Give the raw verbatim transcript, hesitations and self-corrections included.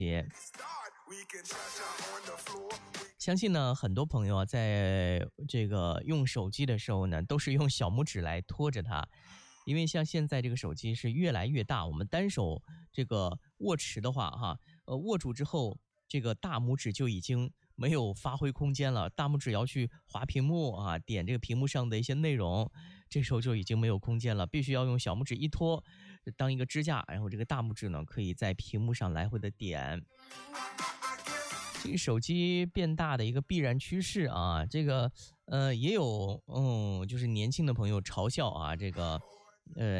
相信呢，很多朋友啊，在这个用手机的时候呢，都是用小拇指来托着它，因为像现在这个手机是越来越大，我们单手这个握持的话，哈，呃，握住之后，这个大拇指就已经没有发挥空间了，大拇指要去滑屏幕啊，点这个屏幕上的一些内容，这时候就已经没有空间了，必须要用小拇指一托，当一个支架，然后这个大拇指呢，可以在屏幕上来回的点。这个手机变大的一个必然趋势啊，这个呃也有嗯，就是年轻的朋友嘲笑啊，这个呃